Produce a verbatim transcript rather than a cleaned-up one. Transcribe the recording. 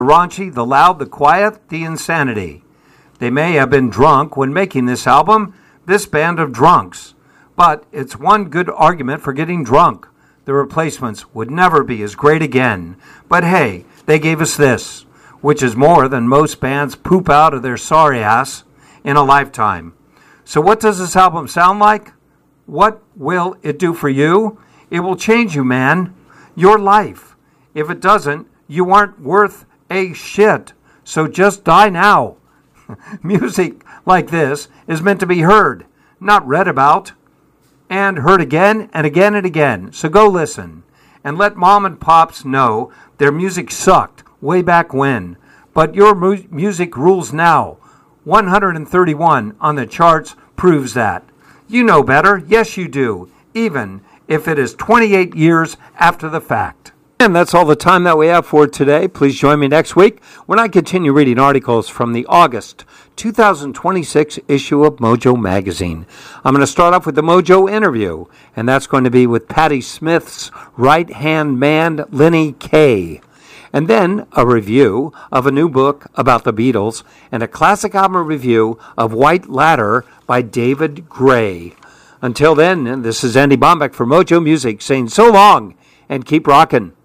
Raunchy, the loud, the quiet, the insanity. They may have been drunk when making this album, this band of drunks. But it's one good argument for getting drunk. The Replacements would never be as great again. But hey, they gave us this, which is more than most bands poop out of their sorry ass in a lifetime. So what does this album sound like? What will it do for you? It will change you, man. Your life. If it doesn't, you aren't worth a shit. So just die now. Music like this is meant to be heard, not read about. And heard again and again and again. So go listen. And let mom and pops know their music sucked way back when. But your mu- music rules now. one hundred thirty-one on the charts proves that. You know better. Yes, you do. Even if it is twenty-eight years after the fact. And that's all the time that we have for today. Please join me next week when I continue reading articles from the August two thousand twenty-six issue of Mojo Magazine. I'm going to start off with the Mojo interview, and that's going to be with Patti Smith's right-hand man, Lenny Kaye. And then a review of a new book about the Beatles and a classic album review of White Ladder by David Gray. Until then, this is Andy Bombeck for Mojo Music saying so long and keep rockin'.